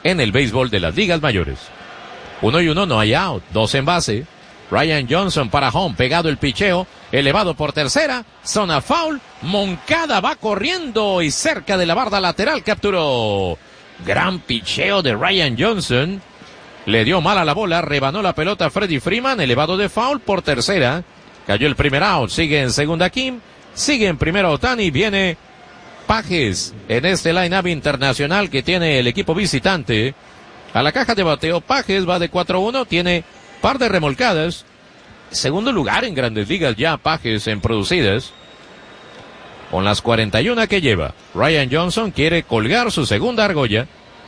en el béisbol de las ligas mayores. 1-1, no hay out, 2 en base. Ryan Johnson para home, pegado el picheo, elevado por tercera, zona foul, Moncada va corriendo y cerca de la barda lateral capturó. Gran picheo de Ryan Johnson, le dio mal a la bola, rebanó la pelota Freddie Freeman, elevado de foul por tercera, cayó el primer out, sigue en segunda Kim, sigue en primera Ohtani, viene Pages en este line-up internacional que tiene el equipo visitante. A la caja de bateo, Pages va de 4-1, tiene par de remolcadas, segundo lugar en Grandes Ligas ya Pages en producidas, con las 41 que lleva. Ryan Johnson quiere colgar su segunda argolla,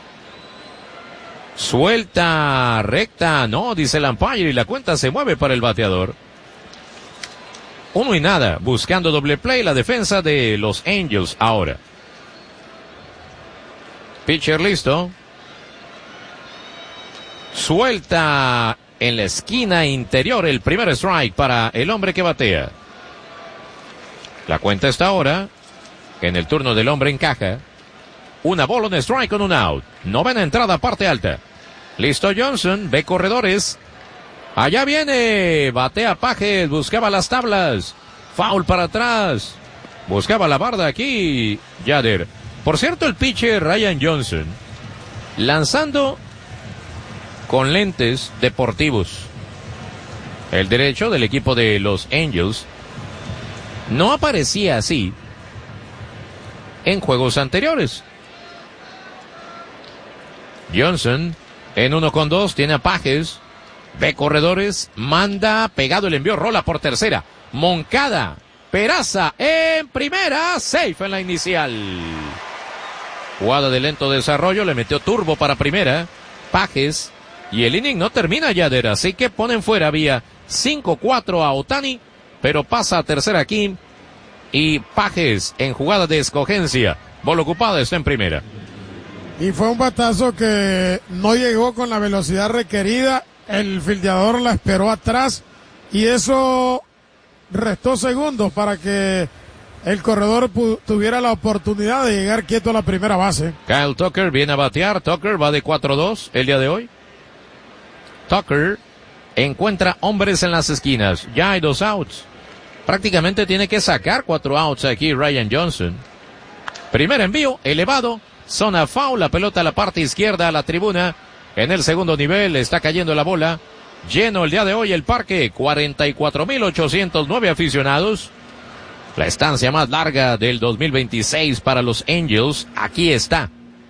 suelta, recta, no, dice el umpire, y la cuenta se mueve para el bateador. 1-0, buscando doble play la defensa de los Angels ahora. Pitcher listo, suelta en la esquina interior el primer strike para el hombre que batea. La cuenta está ahora en el turno del hombre en caja. Una bola, un strike con un out. Novena entrada, parte alta. Listo Johnson, ve corredores. Allá viene, batea Pages, buscaba las tablas. Foul para atrás. Buscaba la barda aquí, Yader. Por cierto, el pitcher Ryan Johnson, lanzando con lentes deportivos. El derecho del equipo de los Angels no aparecía así en juegos anteriores. Johnson en 1-2 tiene a Pages, ve corredores, manda, pegado el envío, rola por tercera. Moncada, Peraza en primera, safe en la inicial. Jugada de lento desarrollo, le metió turbo para primera, Pages. Y el inning no termina, Yader, así que ponen fuera vía 5-4 a Ohtani, pero pasa a tercera Kim y Pages en jugada de escogencia. Bola ocupada, está en primera. Y fue un batazo que no llegó con la velocidad requerida, el fildeador la esperó atrás y eso restó segundos para que el corredor tuviera la oportunidad de llegar quieto a la primera base. Kyle Tucker viene a batear, Tucker va de 4-2 el día de hoy. Tucker encuentra hombres en las esquinas. Ya hay 2 outs. Prácticamente tiene que sacar 4 outs aquí Ryan Johnson. Primer envío, elevado. Zona foul, la pelota a la parte izquierda a la tribuna. En el segundo nivel está cayendo la bola. Lleno el día de hoy el parque. 44,809 aficionados. La estancia más larga del 2026 para los Angels. Aquí está.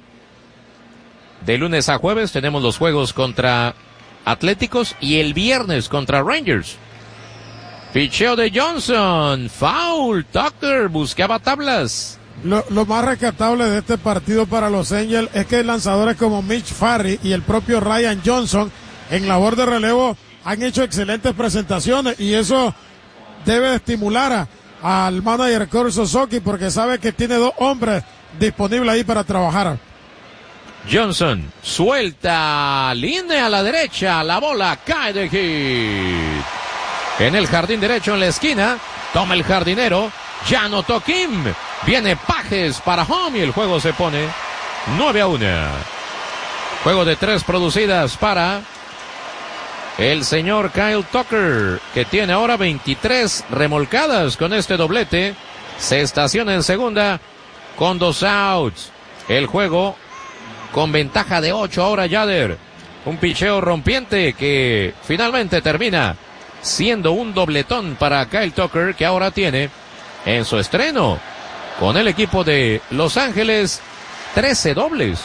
De lunes a jueves tenemos los juegos contra Atléticos y el viernes contra Rangers. Picheo de Johnson, foul, Tucker buscaba tablas. Lo más rescatable de este partido para los Angels es que lanzadores como Mitch Farry y el propio Ryan Johnson en labor de relevo han hecho excelentes presentaciones y eso debe estimular al manager Corey Suzuki porque sabe que tiene 2 hombres disponibles ahí para trabajar. Johnson suelta, línea a la derecha, la bola cae de hit. En el jardín derecho en la esquina, toma el jardinero, ya anotó Kim, viene Pages para home y el juego se pone 9-1. Juego de 3 producidas para el señor Kyle Tucker, que tiene ahora 23 remolcadas con este doblete. Se estaciona en segunda con 2 outs. El juego con ventaja de 8 ahora Yader. Un picheo rompiente que finalmente termina siendo un dobletón para Kyle Tucker, que ahora tiene en su estreno con el equipo de Los Ángeles 13 dobles.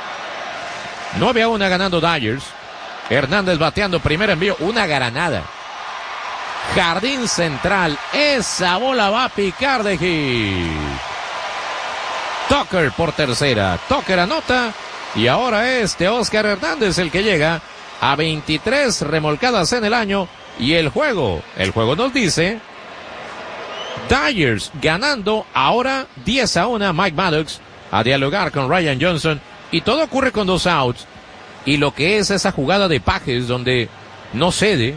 9-1 ganando Dodgers. Hernández bateando, primer envío, una granada. Jardín central, esa bola va a picar de hit. Tucker por tercera, Tucker anota. Y ahora es Oscar Hernández el que llega a 23 remolcadas en el año. Y el juego nos dice Dodgers ganando ahora 10-1. Mike Maddox a dialogar con Ryan Johnson. Y todo ocurre con 2 outs. Y lo que es esa jugada de Pages donde no cede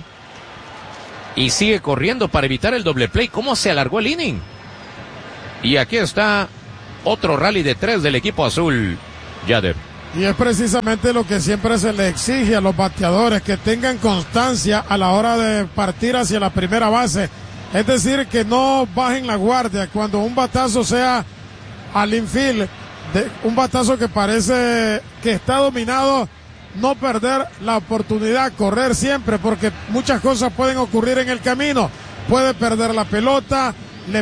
y sigue corriendo para evitar el doble play. ¿Cómo se alargó el inning? Y aquí está otro rally de 3 del equipo azul, Yader. Y es precisamente lo que siempre se le exige a los bateadores, que tengan constancia a la hora de partir hacia la primera base. Es decir, que no bajen la guardia. Cuando un batazo sea al infield, un batazo que parece que está dominado, no perder la oportunidad, correr siempre, porque muchas cosas pueden ocurrir en el camino. Puede perder la pelota,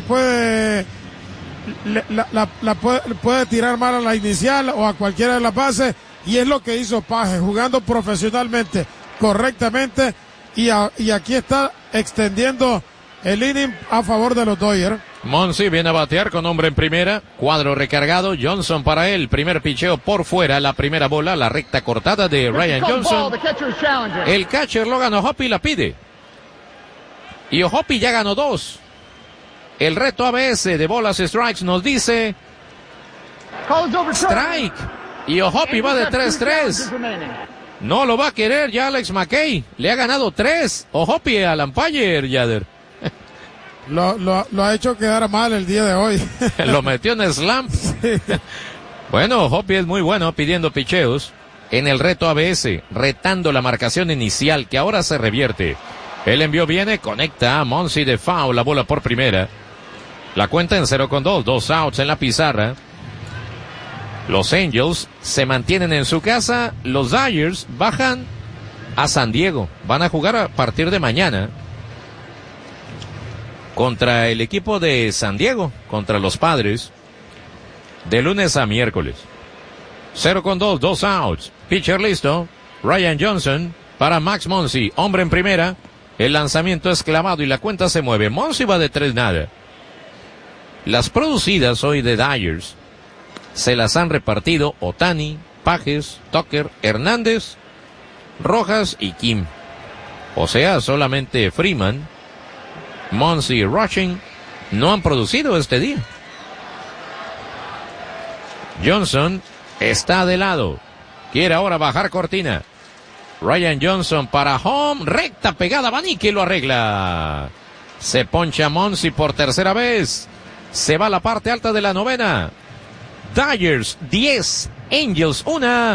puede tirar mal a la inicial o a cualquiera de las bases, y es lo que hizo Page, jugando profesionalmente, correctamente, y aquí está extendiendo el inning a favor de los Dodgers. Muncy viene a batear con hombre en primera, cuadro recargado, Johnson para él, primer picheo por fuera, la primera bola, la recta cortada de Ryan Johnson. El catcher Logan O'Hoppe la pide, y O'Hoppe ya ganó 2. El reto ABS de bolas strikes nos dice strike, y O'Hoppe va de 3-3. No lo va a querer ya Alex McKay, le ha ganado 3 O'Hoppe al umpire, Yader. Lo ha hecho quedar mal el día de hoy. Lo metió en slump. Sí. Bueno, O'Hoppe es muy bueno pidiendo picheos en el reto ABS, retando la marcación inicial que ahora se revierte. El envío viene, conecta a Muncy de foul, la bola por primera. La cuenta en 0-2, 2 outs en la pizarra. Los Angels se mantienen en su casa, los Dodgers bajan a San Diego. Van a jugar a partir de mañana contra el equipo de San Diego, contra los Padres, de lunes a miércoles. 0-2, 2 outs. Pitcher listo. Ryan Johnson para Max Muncy, hombre en primera. El lanzamiento es clavado y la cuenta se mueve. Muncy va de 3-0. Las producidas hoy de Dodgers se las han repartido Ohtani, Pages, Tucker, Hernández, Rojas y Kim. O sea, solamente Freeman, Muncy y Rushing no han producido este día. Johnson está de lado. Quiere ahora bajar cortina. Ryan Johnson para home. Recta pegada. Vanicki lo arregla. Se poncha Muncy por tercera vez. Se va a la parte alta de la novena. Dodgers 10, Angels 1.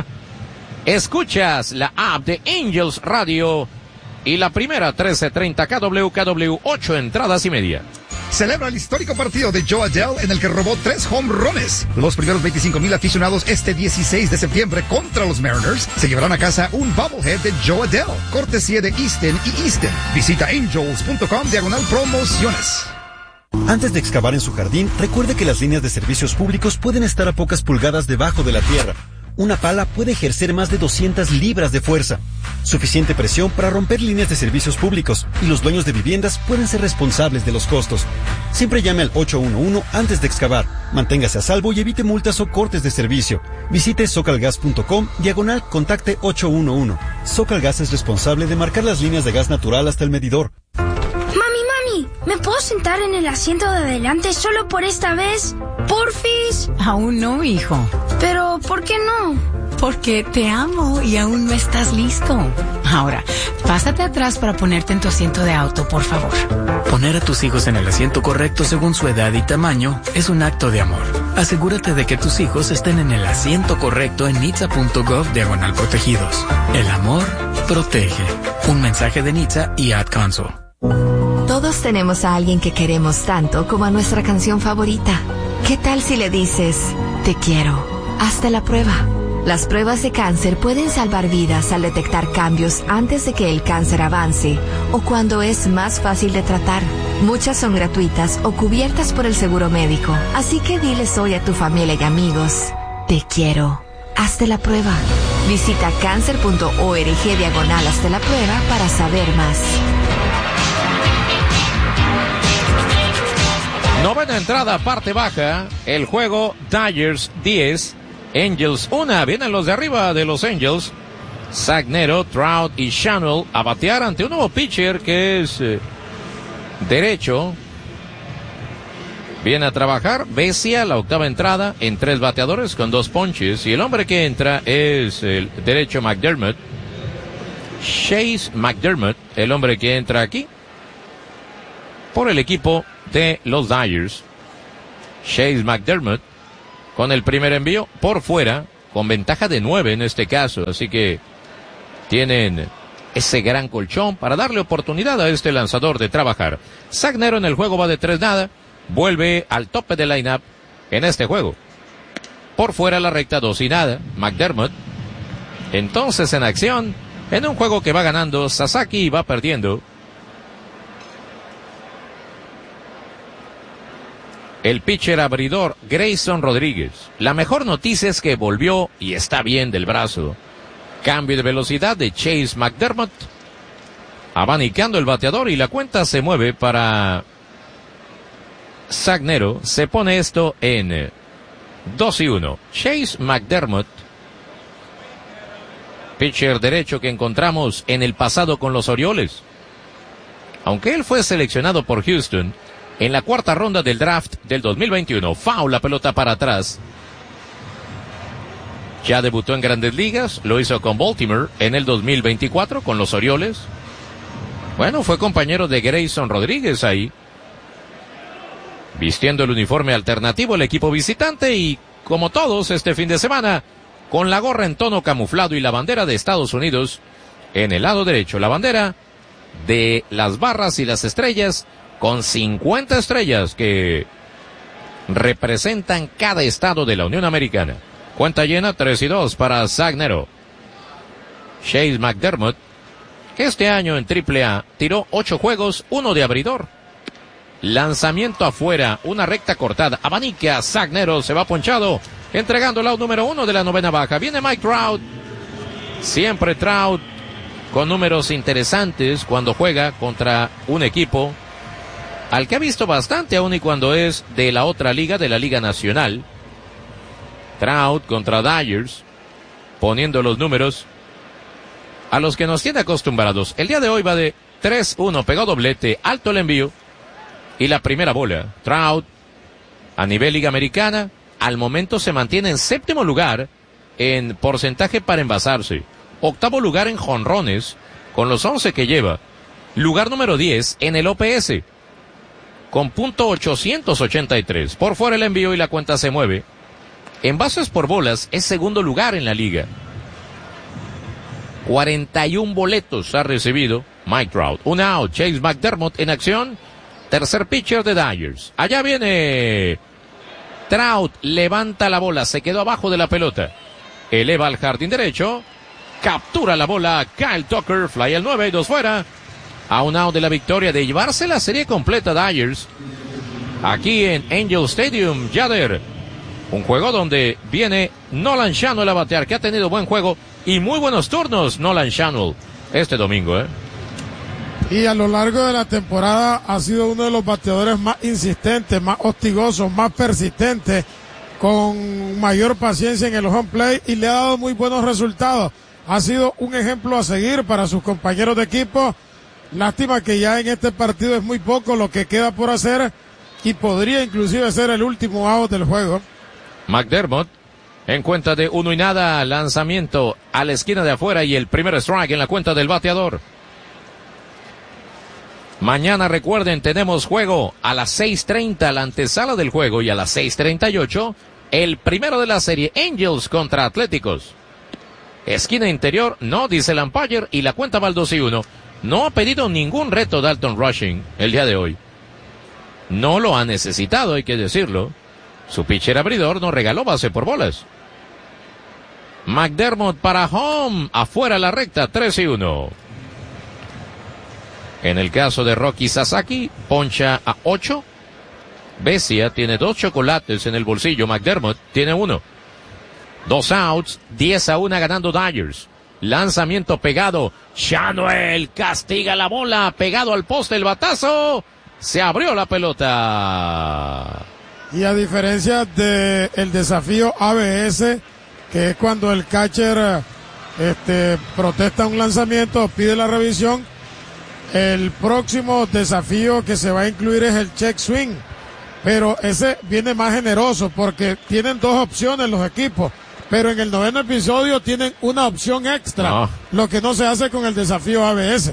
Escuchas la app de Angels Radio. Y la primera 13:30 KW 8 entradas y media. Celebra el histórico partido de Joe Adell en el que robó 3 home runs. Los primeros 25,000 aficionados este 16 de septiembre contra los Mariners se llevarán a casa un bobblehead de Joe Adell, cortesía de Easton y Easton. Visita angels.com/promociones. Antes de excavar en su jardín, recuerde que las líneas de servicios públicos pueden estar a pocas pulgadas debajo de la tierra. Una pala puede ejercer más de 200 libras de fuerza. Suficiente presión para romper líneas de servicios públicos, y los dueños de viviendas pueden ser responsables de los costos. Siempre llame al 811 antes de excavar. Manténgase a salvo y evite multas o cortes de servicio. Visite socalgas.com/contacte 811. Socalgas es responsable de marcar las líneas de gas natural hasta el medidor. Mami, ¿me puedo sentar en el asiento de adelante solo por esta vez? ¿Porfis? Aún no, hijo. Pero, ¿por qué no? Porque te amo y aún no estás listo. Ahora, pásate atrás para ponerte en tu asiento de auto, por favor. Poner a tus hijos en el asiento correcto según su edad y tamaño es un acto de amor. Asegúrate de que tus hijos estén en el asiento correcto en nitsa.gov/protegidos. El amor protege. Un mensaje de Nitsa y Ad Council. Todos tenemos a alguien que queremos tanto como a nuestra canción favorita. ¿Qué tal si le dices, te quiero? Hazte la prueba. Las pruebas de cáncer pueden salvar vidas al detectar cambios antes de que el cáncer avance o cuando es más fácil de tratar. Muchas son gratuitas o cubiertas por el seguro médico. Así que diles hoy a tu familia y amigos, te quiero. Hazte la prueba. Visita cancer.org/hazte la prueba para saber más. Novena entrada, parte baja. El juego Dodgers 10, Angels 1. Vienen los de arriba de los Angels. Sagnero, Trout y Shanwell a batear ante un nuevo pitcher que es derecho. Viene a trabajar Vesia, la octava entrada, en 3 bateadores con 2 ponches. Y el hombre que entra es el derecho McDermott. Chase McDermott, el hombre que entra aquí por el equipo de los Dodgers. Chase McDermott con el primer envío por fuera, con ventaja de 9 en este caso, así que tienen ese gran colchón para darle oportunidad a este lanzador de trabajar. Zach Nero en el juego va de 3-0, vuelve al tope del lineup en este juego. Por fuera la recta 2-0, McDermott. Entonces en acción, en un juego que va ganando Sasaki y va perdiendo. El pitcher abridor Grayson Rodríguez. La mejor noticia es que volvió y está bien del brazo. Cambio de velocidad de Chase McDermott. Abanicando el bateador y la cuenta se mueve para Zach Nero. Se pone esto en 2-1. Chase McDermott, pitcher derecho que encontramos en el pasado con los Orioles. Aunque él fue seleccionado por Houston en la cuarta ronda del draft del 2021. Foul, la pelota para atrás. Ya debutó en Grandes Ligas, lo hizo con Baltimore en el 2024 con los Orioles. Bueno, fue compañero de Grayson Rodríguez ahí, vistiendo el uniforme alternativo el equipo visitante y, como todos este fin de semana, con la gorra en tono camuflado y la bandera de Estados Unidos en el lado derecho. La bandera de las barras y las estrellas con 50 estrellas que representan cada estado de la Unión Americana. Cuenta llena, 3-2 para Zach Nero. Chase McDermott, que este año en AAA tiró 8 juegos, 1 de abridor. Lanzamiento afuera, una recta cortada, abanica, Zach Nero se va ponchado, entregando el out número 1 de la novena baja. Viene Mike Trout, siempre Trout con números interesantes cuando juega contra un equipo al que ha visto bastante aún y cuando es de la otra liga, de la Liga Nacional. Trout contra Dyers, poniendo los números a los que nos tiene acostumbrados. El día de hoy va de 3-1, pegó doblete, alto el envío y la primera bola. Trout, a nivel Liga Americana, al momento se mantiene en séptimo lugar en porcentaje para envasarse, octavo lugar en jonrones con los 11 que lleva, lugar número 10 en el OPS con .883. Por fuera el envío y la cuenta se mueve. En bases por bolas es segundo lugar en la liga. 41 boletos ha recibido Mike Trout. Un out, Chase McDermott en acción. Tercer pitcher de Dyers. Allá viene Trout, levanta la bola, se quedó abajo de la pelota. Eleva al jardín derecho. Captura la bola Kyle Tucker, fly al 9 y 2 fuera. A un out de la victoria de llevarse la serie completa Dyers. Aquí en Angel Stadium, Yader. Un juego donde viene Nolan Schanuel a batear, que ha tenido buen juego y muy buenos turnos Nolan Schanuel este domingo, Y a lo largo de la temporada ha sido uno de los bateadores más insistentes, más hostigosos, más persistentes, con mayor paciencia en el home plate y le ha dado muy buenos resultados. Ha sido un ejemplo a seguir para sus compañeros de equipo. Lástima que ya en este partido es muy poco lo que queda por hacer y podría inclusive ser el último out del juego. McDermott en cuenta de 1-0, lanzamiento a la esquina de afuera y el primer strike en la cuenta del bateador. Mañana recuerden, tenemos juego a las 6:30, la antesala del juego, y a las 6:38 el primero de la serie, Angels contra Atléticos. Esquina interior, no, dice el umpire, y la cuenta va al 2-1. No ha pedido ningún reto Dalton Rushing el día de hoy. No lo ha necesitado, hay que decirlo. Su pitcher abridor no regaló base por bolas. McDermott para home, afuera la recta, 3-1. En el caso de Rocky Sasaki, poncha a 8. Bessia tiene 2 chocolates en el bolsillo, McDermott tiene 1. 2 outs, 10-1 ganando Dyers. Lanzamiento pegado, Schanuel castiga la bola, pegado al poste el batazo, se abrió la pelota. Y a diferencia de el desafío ABS, que es cuando el catcher protesta un lanzamiento, pide la revisión, el próximo desafío que se va a incluir es el check swing, pero ese viene más generoso porque tienen 2 opciones los equipos, pero en el 9º episodio tienen una opción extra, lo que no se hace con el desafío ABS.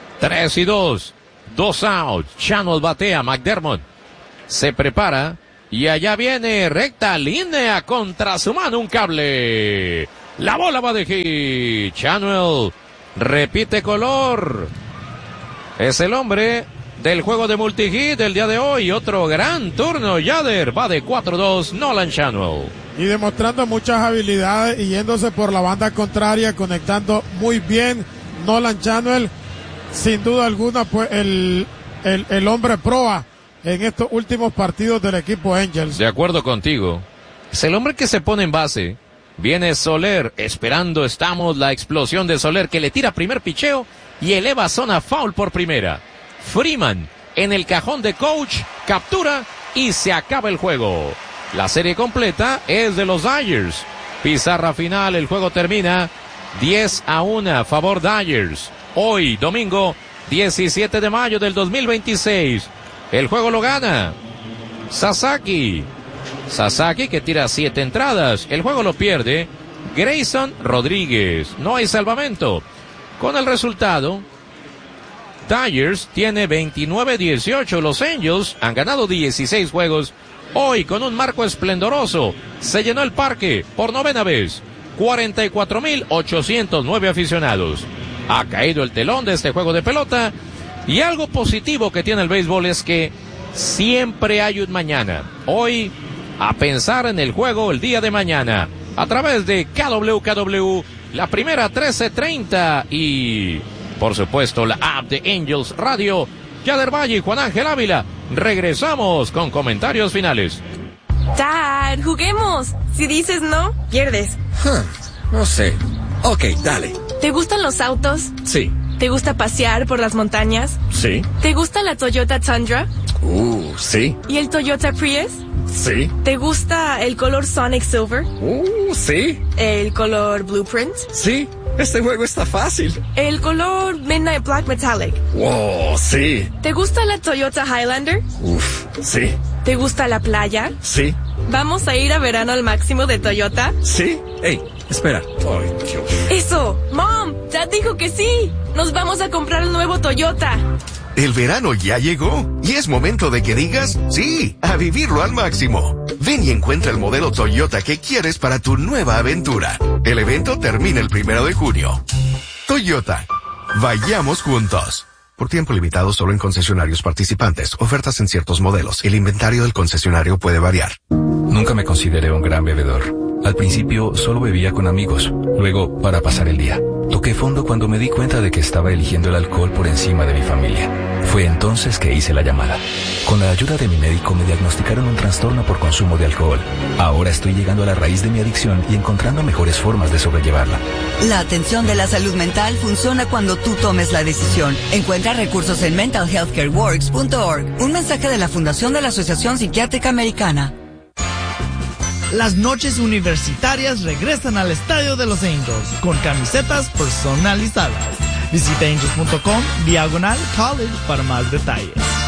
3-2, 2 outs, Schanuel batea, McDermott se prepara Y allá viene recta línea contra su mano un cable. La bola va de hit. Chanuel repite color. Es el hombre del juego de multihit del día de hoy. Otro gran turno. Yader va de 4-2. Nolan Chanuel. Y demostrando muchas habilidades y yéndose por la banda contraria, conectando muy bien. Nolan Chanuel, sin duda alguna, pues el hombre proa en estos últimos partidos del equipo Angels. De acuerdo contigo. Es el hombre que se pone en base. Viene Soler, esperando estamos la explosión de Soler, que le tira primer picheo y eleva zona foul por primera. Freeman en el cajón de coach, captura y se acaba el juego. La serie completa es de los Dodgers. Pizarra final, el juego termina 10-1 a favor Dodgers. Hoy, domingo, 17 de mayo del 2026. El juego lo gana Sasaki. Sasaki, que tira 7 entradas. El juego lo pierde Grayson Rodríguez. No hay salvamento. Con el resultado, Dodgers tiene 29-18. Los Angels han ganado 16 juegos. Hoy, con un marco esplendoroso, se llenó el parque por novena vez. 44,809 aficionados. Ha caído el telón de este juego de pelota. Y algo positivo que tiene el béisbol es que siempre hay un mañana. Hoy, a pensar en el juego el día de mañana. A través de KWKW, la primera 13:30 y, por supuesto, la app de Angels Radio. Yader Valle y Juan Ángel Ávila. Regresamos con comentarios finales. Dad, juguemos. Si dices no, pierdes. No sé. Ok, dale. ¿Te gustan los autos? Sí. ¿Te gusta pasear por las montañas? Sí. ¿Te gusta la Toyota Tundra? Sí. ¿Y el Toyota Prius? Sí. ¿Te gusta el color Sonic Silver? Sí. ¿El color Blueprint? Sí. Este juego está fácil. ¿El color Midnight Black Metallic? Wow, sí. ¿Te gusta la Toyota Highlander? Sí. ¿Te gusta la playa? Sí. ¿Vamos a ir a verano al máximo de Toyota? Sí. Ey, espera. Ay, Dios. ¡Eso! ¡Mom! ¡Dad dijo que sí! ¡Nos vamos a comprar el nuevo Toyota! El verano ya llegó y es momento de que digas sí, a vivirlo al máximo. Ven y encuentra el modelo Toyota que quieres para tu nueva aventura. El evento termina el 1 de junio. Toyota. Vayamos juntos. Por tiempo limitado solo en concesionarios participantes. Ofertas en ciertos modelos. El inventario del concesionario puede variar. Nunca me consideré un gran bebedor. Al principio solo bebía con amigos, luego para pasar el día. Toqué fondo cuando me di cuenta de que estaba eligiendo el alcohol por encima de mi familia. Fue entonces que hice la llamada. Con la ayuda de mi médico me diagnosticaron un trastorno por consumo de alcohol. Ahora estoy llegando a la raíz de mi adicción y encontrando mejores formas de sobrellevarla. La atención de la salud mental funciona cuando tú tomes la decisión. Encuentra recursos en mentalhealthcareworks.org. Un mensaje de la Fundación de la Asociación Psiquiátrica Americana. Las noches universitarias regresan al Estadio de los Angels con camisetas personalizadas. Visita angels.com/college para más detalles.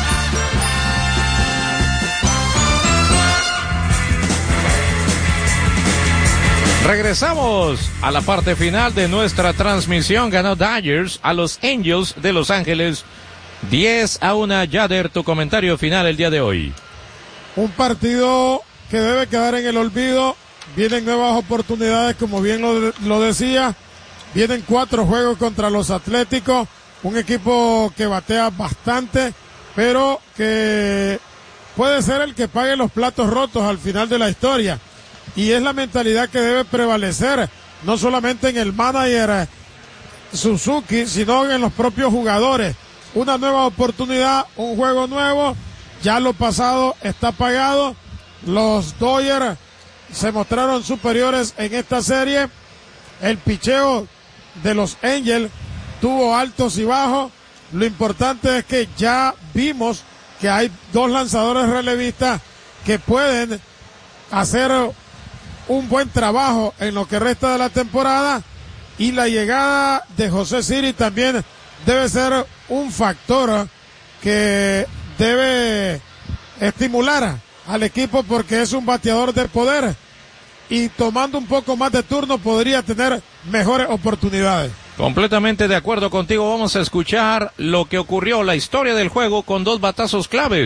Regresamos a la parte final de nuestra transmisión. Ganó Dodgers a los Angels de Los Ángeles 10-1. Yader, tu comentario final el día de hoy. Un partido que debe quedar en el olvido. Vienen nuevas oportunidades, como bien lo decía. Vienen 4 juegos contra los Atléticos. Un equipo que batea bastante, pero que puede ser el que pague los platos rotos al final de la historia. Y es la mentalidad que debe prevalecer, no solamente en el manager Suzuki, sino en los propios jugadores. Una nueva oportunidad, un juego nuevo. Ya lo pasado está pagado. Los Dodgers se mostraron superiores en esta serie. El picheo de los Angels tuvo altos y bajos. Lo importante es que ya vimos que hay 2 lanzadores relevistas que pueden hacer un buen trabajo en lo que resta de la temporada, y la llegada de José Siri también debe ser un factor que debe estimular al equipo, porque es un bateador de poder y tomando un poco más de turno podría tener mejores oportunidades. Completamente de acuerdo contigo. Vamos a escuchar lo que ocurrió, la historia del juego con 2 batazos claves.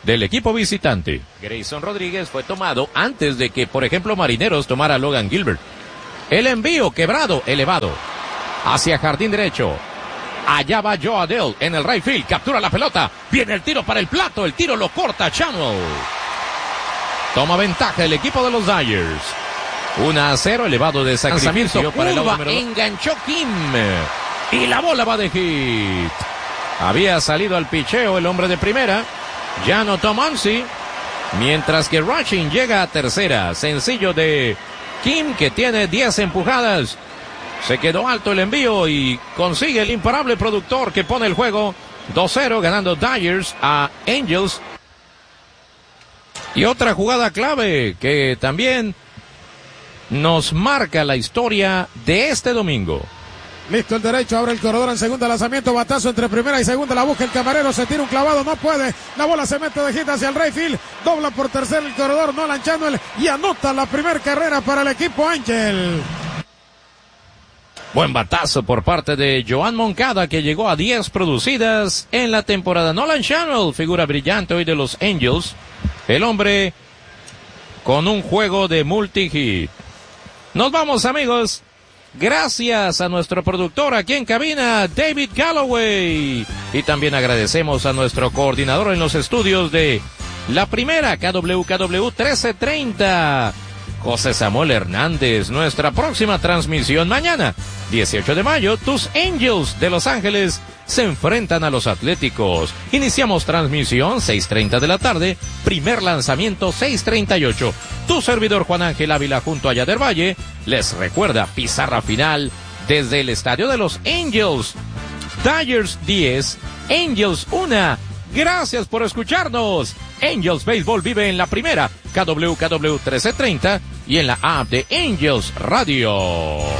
del equipo visitante. Grayson Rodríguez fue tomado antes de que, por ejemplo, Marineros tomara a Logan Gilbert. El envío quebrado, elevado, hacia jardín derecho. Allá va Joe Adell en el right field, captura la pelota, viene el tiro para el plato, el tiro lo corta Channel. Toma ventaja el equipo de los Dodgers. 1-0, elevado de sacrificio para el número 2. Enganchó Kim y la bola va de hit. Había salido al picheo el hombre de primera, ya anotó Muncy, mientras que Rushing llega a tercera. Sencillo de Kim, que tiene 10 empujadas. Se quedó alto el envío y consigue el imparable productor que pone el juego 2-0, ganando Dodgers a Angels. Y otra jugada clave que también nos marca la historia de este domingo. Listo el derecho, abre el corredor en segunda, lanzamiento, batazo entre primera y segunda, la busca el camarero, se tira un clavado, no puede, la bola se mete de hit hacia el right field, dobla por tercer el corredor, Nolan Channel, y anota la primera carrera para el equipo Angel. Buen batazo por parte de Joan Moncada, que llegó a 10 producidas en la temporada. Nolan Channel, figura brillante hoy de los Angels, el hombre con un juego de multi-hit. Nos vamos, amigos. Gracias a nuestro productor aquí en cabina, David Galloway. Y también agradecemos a nuestro coordinador en los estudios de La Primera, KWKW 1330, José Samuel Hernández. Nuestra próxima transmisión mañana, 18 de mayo, tus Angels de Los Ángeles se enfrentan a los Atléticos. Iniciamos transmisión 6:30 de la tarde, primer lanzamiento 6:38. Tu servidor Juan Ángel Ávila junto a Yader Valle les recuerda pizarra final desde el estadio de los Angels. Dodgers 10, Angels 1. Gracias por escucharnos. Angels Baseball vive en La Primera, KWKW 1330 y en la app de Angels Radio.